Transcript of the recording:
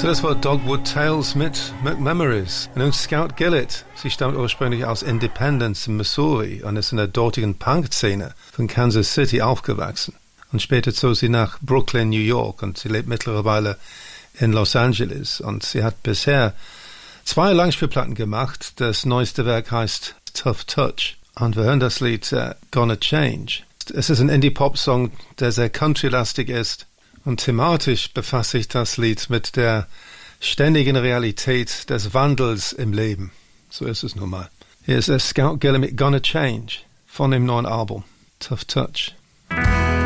Das war Dogwood Tales mit Memories. Und Scout Gillett, sie stammt ursprünglich aus Independence in Missouri und ist in der dortigen Punk-Szene von Kansas City aufgewachsen. Und später zog sie nach Brooklyn, New York, und sie lebt mittlerweile in Los Angeles. Und sie hat bisher 2 Langspielplatten gemacht. Das neueste Werk heißt Tough Touch. Und wir hören das Lied Gonna Change. Es ist ein Indie-Pop-Song, der sehr country-lastig ist. Und thematisch befasst sich das Lied mit der ständigen Realität des Wandels im Leben. So ist es nun mal. Hier ist Scout Gillett mit Gonna Change von dem neuen Album Tough Touch.